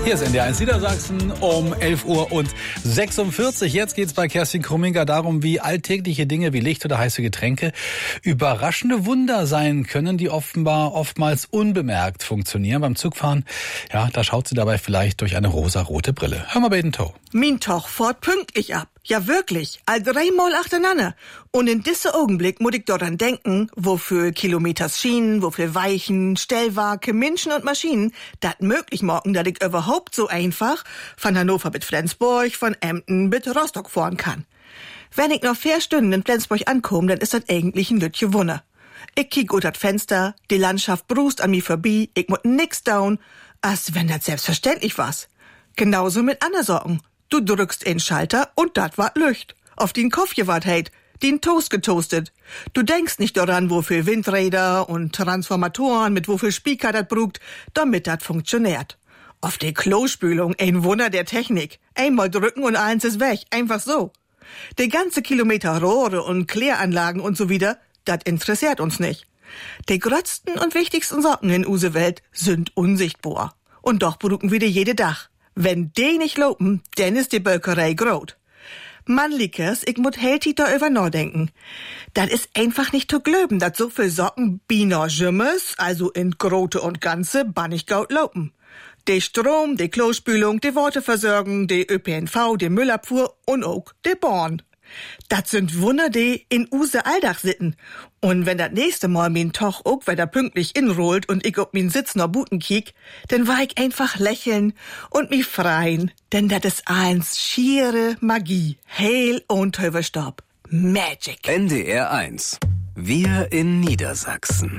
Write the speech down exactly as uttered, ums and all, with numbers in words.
Hier ist N D R eins Niedersachsen um elf Uhr und sechsundvierzig. Jetzt geht's bei Kerstin Krumminger darum, wie alltägliche Dinge wie Licht oder heiße Getränke überraschende Wunder sein können, die offenbar oftmals unbemerkt funktionieren. Beim Zugfahren, ja, da schaut sie dabei vielleicht durch eine rosarote Brille. Hör mal bei den Tow. Min Toch fährt pünktlich ab. Ja, wirklich. All dreimal achteinander. Und in diesem Augenblick muss ich daran denken, wofür Kilometers Schienen, wofür Weichen, Stellwerke, Menschen und Maschinen das möglich machen, dass ich überhaupt so einfach von Hannover bis Flensburg, von Emden bis Rostock fahren kann. Wenn ich noch vier Stunden in Flensburg ankomme, dann ist das eigentlich ein lütje Wunder. Ich kiek ut das Fenster, die Landschaft brust an mir vorbei, ich muss nix down, als wenn das selbstverständlich was. Genauso mit anderen Sorgen. Du drückst in Schalter und dat wart Lücht. Auf den Kopf gewart heit, den Toast getoastet. Du denkst nicht daran, wofür Windräder und Transformatoren mit wofür Speaker dat brugt, damit dat funktioniert. Auf die Klospülung, ein Wunder der Technik. Einmal drücken und eins ist weg, einfach so. Die ganze Kilometer Rohre und Kläranlagen und so wieder, dat interessiert uns nicht. Die grötzten und wichtigsten Sorgen in use Welt sind unsichtbar. Und doch brugen wir die jede Dach. Wenn die nicht lopen, dann ist die Bölkerei grot. Mann, Liekes, ich muss heltig da über nachdenken. Das ist einfach nicht zu glauben, dass so viel Socken bina Jimmes, also in Grote und Ganze, bannig gaut lopen. Die Strom, die Klospülung, die Waterversorgung, die Ö P N V, die Müllabfuhr und auch die Bahn. Das sind Wunder, die in use Alldach sitten. Und wenn das nächste Mal mein Toch auch wieder pünktlich inrollt und ich ob min Sitz noch Buten kiek, dann war ich einfach lächeln und mich freien. Denn das ist eins schiere Magie. Heil und Heuverstab. Magic. N D R eins. Wir in Niedersachsen.